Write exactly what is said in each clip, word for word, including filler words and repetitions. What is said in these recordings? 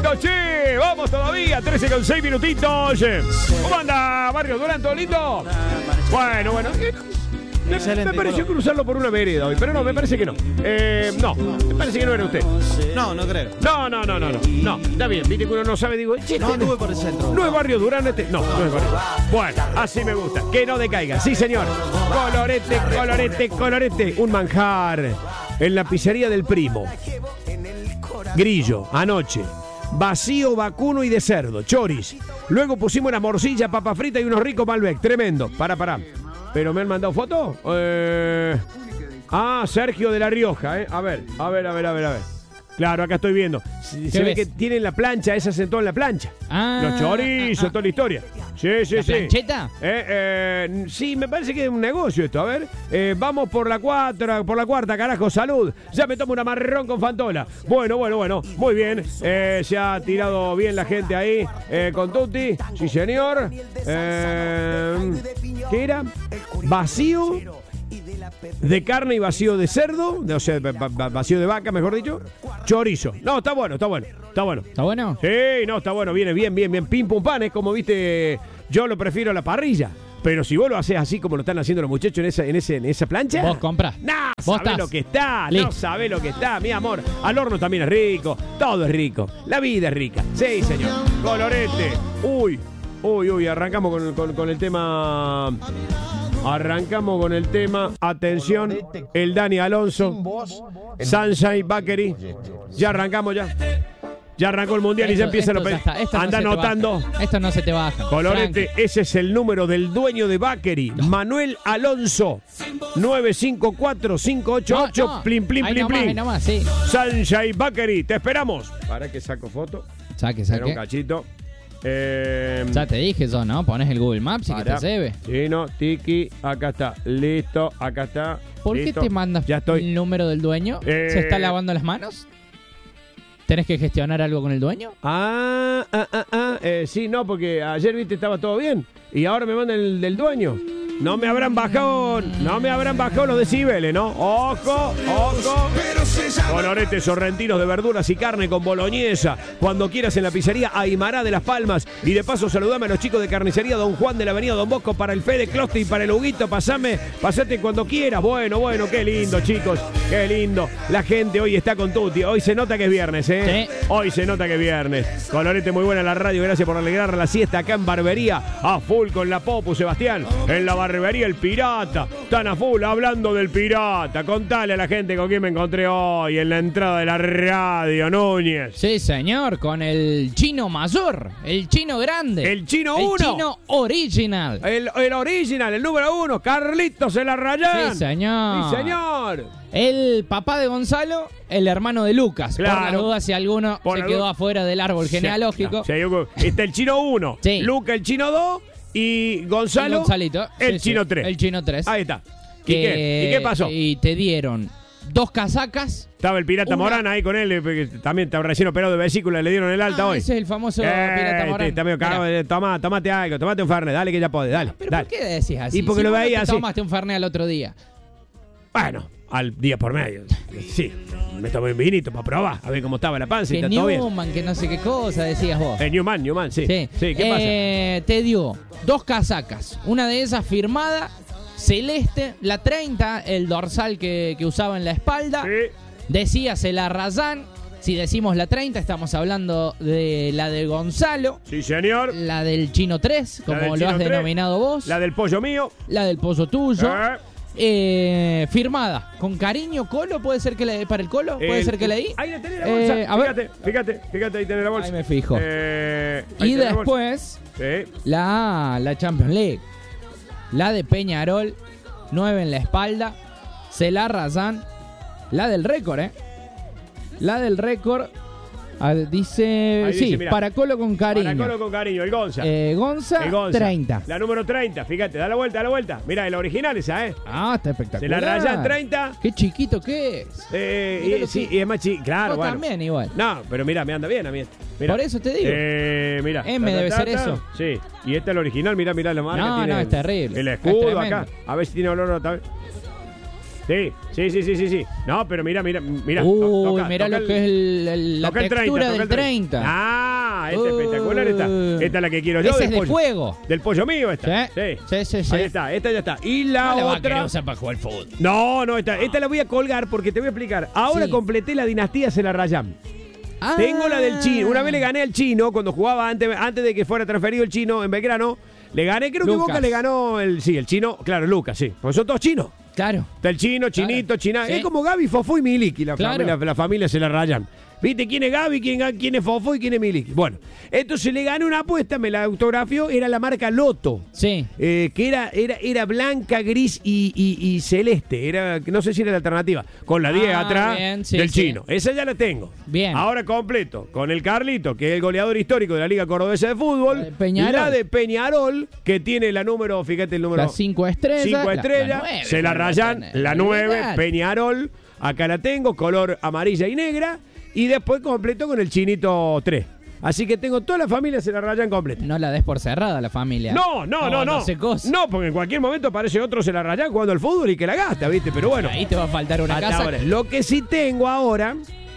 minutitos, che. Vamos todavía, trece con seis minutitos. ¿Cómo anda, Barrio Durán? ¿Todo lindo? Bueno, bueno. Me, me pareció cruzarlo por una vereda hoy, pero no, me parece que no. Eh, no, me parece que no era usted. No, no creo. No, no, no, no, no. No, está bien, viste que uno no sabe, digo, che, no, anduve por el centro. ¿No es Barrio Durán este? No, no es Barrio. Bueno, así me gusta. Que no decaiga. Sí, señor. Colorete, colorete, colorete. Un manjar en la pizzería del primo. Grillo, anoche. Vacío, vacuno y de cerdo. Choris. Luego pusimos una morcilla, papa frita y unos ricos Malbec. Tremendo. Pará, pará. ¿Pero me han mandado foto? Eh... Ah, Sergio de La Rioja, ¿eh? A ver, a ver, a ver, a ver, a ver. Claro, acá estoy viendo. Se, se ve que tienen la plancha, esa sentó en la plancha. Ah, Los chorizos, ah, ah. toda la historia. Sí, sí, ¿La sí. plancheta? Eh, eh, sí, me parece que es un negocio esto. A ver, eh, vamos por la cuarta, por la cuarta, carajo, salud. Ya me tomo una marrón con Fantola. Bueno, bueno, bueno, muy bien. Eh, se ha tirado bien la gente ahí eh, con Tutti. Sí, señor. Eh, ¿Qué era? Vacío de carne y vacío de cerdo, o sea, vacío de vaca, mejor dicho. Chorizo. No, está bueno, está bueno, está bueno. ¿Está bueno? Sí, no, está bueno, viene bien, bien, bien. Pim, pum, pan, es como, viste, yo lo prefiero a la parrilla. Pero si vos lo haces así como lo están haciendo los muchachos en esa, en ese, en esa plancha. Vos comprás. No, vos sabés lo que está, Listo. No sabés lo que está, mi amor. Al horno también es rico, todo es rico. La vida es rica. Sí, señor. Colorete. Uy, uy, uy, arrancamos con, con, con el tema. Arrancamos con el tema. Atención, el Dani Alonso. Sunshine Bakery. Ya arrancamos ya. Ya arrancó el mundial esto, y ya empieza lo pe... Anda no anotando. Esto no se te baja. Colorete, Frank. Ese es el número del dueño de Bakery, no. Manuel Alonso. nueve cinco cuatro cinco ocho ocho. No, no. Plin, plin, plin, nomás, plin. Nomás, sí. Sunshine Bakery, te esperamos. Para que saco foto. Saque, saque. Espera un cachito. Eh, ya te dije eso, ¿no? Pones el Google Maps y para. Que te se ve. Sí, no, tiki, acá está. Listo, acá está. ¿Por listo. qué te mandas ya estoy. El número del dueño? Eh, ¿Se está lavando las manos? ¿Tenés que gestionar algo con el dueño? Ah, ah, ah, ah. Eh, sí, no, porque ayer, viste, estaba todo bien. Y ahora me mandan el del dueño. No me habrán bajado, no me habrán bajado los decibeles, ¿no? Ojo, ojo. Coloretes sorrentinos de verduras y carne con boloñesa. Cuando quieras en la pizzería Aymara de Las Palmas. Y de paso saludame a los chicos de carnicería Don Juan de la avenida Don Bosco para el Fede Closte y para el Huguito. Pasame, pasate cuando quieras. Bueno, bueno, qué lindo, chicos. Qué lindo. La gente hoy está con Tutti. Hoy se nota que es viernes, ¿eh? Sí. Hoy se nota que es viernes. Colorete muy buena la radio. Gracias por alegrar la siesta acá en Barbería. A full con la Popu, Sebastián. En la Barbería El Pirata. Están a full hablando del Pirata. Contale a la gente con quién me encontré hoy en la entrada de la radio, Núñez. Sí, señor, con el chino mayor, el chino grande. El chino uno. El chino original. El, el original, el número uno, Carlitos el Arrayán. Sí, señor. Sí, señor. El papá de Gonzalo, el hermano de Lucas. Claro. Por la duda, si alguno por se quedó duda. Afuera del árbol sí, genealógico. Sí, está el chino uno, sí. Luca el chino dos y Gonzalo y Gonzalito. el sí, chino sí. tres. El chino tres. Ahí está. Que, ¿Y, qué? ¿Y qué pasó? Y te dieron dos casacas. Estaba el Pirata una... Morán ahí con él, porque también estaba recién operado de vesícula, le dieron el alta ah, hoy. Ese es el famoso eh, Pirata Morán. Está medio cagado, toma, tomate algo, tomate un Fernet, dale que ya podés, dale. ¿Pero dale. por qué decís así? Y porque si lo vos veía no te así. tomaste un Fernet al otro día. Bueno, al día por medio. Sí, me tomé un vinito para probar, a ver cómo estaba la panza. Que y está todo bien. Newman, que no sé qué cosa decías vos. Eh, Newman, Newman, sí. Sí, sí ¿qué eh, pasa? Te dio dos casacas, una de esas firmada, celeste, la treinta, el dorsal que, que usaba en la espalda. Sí. Decías el Arrayán. Si decimos la treinta, estamos hablando de la de Gonzalo. Sí, señor. La del Chino tres, como lo Chino has tres, denominado vos. La del pollo mío. La del pollo tuyo. Eh. Eh, firmada. Con cariño, Colo. ¿Puede ser que le para el Colo? ¿Puede el, ser que leí? Ahí le tenés la bolsa. Eh, a fíjate, ver. fíjate, fíjate, ahí tenés la bolsa. Ahí me fijo. Eh, y después, sí. la, la Champions League. La de Peñarol. nueve en la espalda. Celá Razán. La del récord, ¿eh? La del récord. Ah, dice, Ahí sí, dice, mirá, para Colo con cariño. Para Colo con cariño, el Gonza. Eh, Gonza, el Gonza, treinta. La número treinta, fíjate, da la vuelta, da la vuelta. Mira, el original esa, ¿eh? Ah, está espectacular. Se la rayan treinta. Qué chiquito que es. Eh, y, sí, que... y es más chiquito, claro, bueno. También igual. No, pero mira, me anda bien a mí. Mirá. Por eso te digo. Eh, mira. M debe ser eso. Sí, y este es el original, mirá, mirá la marca. No, tiene no, es terrible. El escudo acá. A ver si tiene olor otra vez. Sí, sí, sí, sí, sí, sí. No, pero mira, mira, mira. Uy, toca- mira toca lo el- que es el- el- la toca el textura toca del el treinta. Ah, es Uh. espectacular esta. Esta es la que quiero yo. Ese del es de pollo. fuego. Del pollo mío esta. Sí, sí, sí, sí. Ahí está, esta ya está. Y la No la va a querer otra... usar para jugar fútbol. No, no, esta, esta la voy a colgar porque te voy a explicar. Ahora Sí. completé la dinastía Celarrayán. Ah. Tengo la del chino. Una vez le gané al chino cuando jugaba antes, antes de que fuera transferido el chino en Belgrano. Le gané, creo que Lucas. Boca le ganó el, sí, el chino, claro, Lucas, sí. Porque son todos chinos. Claro. Está el chino, chinito, Claro. china. Sí. Es como Gaby, Fofó y Miliki, la, Claro. familia, la familia se la rayan. ¿Viste quién es Gaby, quién, quién es Fofó y quién es Miliki? Bueno, entonces le gané una apuesta, me la autografió, era la marca Loto. Sí. Eh, que era, era, era blanca, gris y, y- y celeste. Era, no sé si era la alternativa. Con la diez Ah, atrás bien, sí, del sí. chino. Esa ya la tengo. Bien. Ahora completo. Con el Carlito, que es el goleador histórico de la Liga Cordobesa de Fútbol. La de Peñarol. La de Peñarol, que tiene la número, fíjate el número. Las cinco estrellas. Cinco la- estrellas. la nueve, se la bueno, rayan. tenés. La nueve, Olvidate. Peñarol. Acá la tengo, color amarilla y negra. Y después completo con el chinito tres. Así que tengo toda la familia, se la rayan completa. No la des por cerrada la familia. No, no, no, no. se cosa. No, porque en cualquier momento aparece otro, se la rayan jugando al fútbol y que la gasta, ¿viste? Pero bueno. Ahí te va a faltar una hasta casa. ahora. Lo que sí tengo ahora,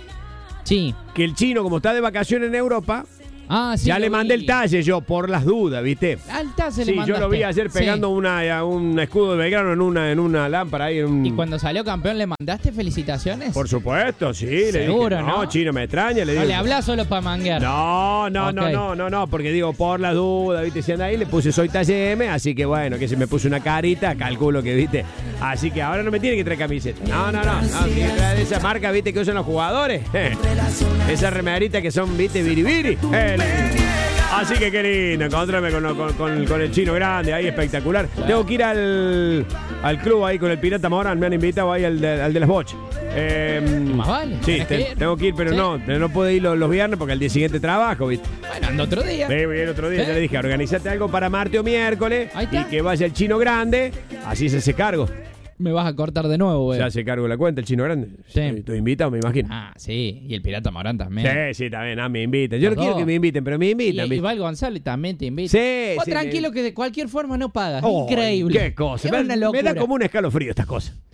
Sí. que el chino, como está de vacaciones en Europa, Ah, sí. ya lo le mandé vi. el talle yo, por las dudas, ¿viste? Al talle le Sí, yo lo vi mandaste. ayer Sí. pegando una, un escudo de Belgrano en una, en una lámpara ahí. En un... Y cuando salió campeón, ¿le mandaste felicitaciones? Por supuesto, sí. Le Seguro, dije, no, ¿no? chino, me extraña. Le No digo, le hablás solo para manguear. No, no, no, Ok. no, no, no, porque digo, por las dudas, ¿viste? Si anda ahí, le puse soy talle M, así que bueno, que si me puse una carita, calculo que, ¿viste? Así que ahora no me tiene que traer camiseta. No, no, no, no, tiene que traer de esa marca, ¿viste? Que usan los jugadores. Esa remerita que son, ¿viste? Biribiri. Eh, Así que qué lindo, encontrarme con, con, con- con el chino grande, ahí espectacular. Tengo que ir al, al club ahí con el Pirata Morán, me han invitado ahí al de, al de las bochas. Eh, Más vale, Sí, tenés te- que ir. tengo que ir, pero Sí. no, no puedo ir los, los viernes porque al día siguiente trabajo, ¿viste? Bueno, anda otro día. Sí, voy a ir otro día, Sí. ya le dije, organizate algo para martes o miércoles Ahí y está. que vaya el chino grande, así se hace cargo. Me vas a cortar de nuevo, güey. Se hace cargo de la cuenta el chino grande. Sí. Estoy, estoy invitado, me imagino. Ah, sí. Y el Pirata Morán también. Sí, sí, también, ah, me invitan. Yo Los no quiero dos. que me inviten, pero me Y, invitan. y ¿viste? Val González también te invita. Sí, Vos sí, tranquilo me- que de cualquier forma no pagas. Oh, Increíble. Qué cosa. Es Me, una me locura. da como un escalofrío estas cosas.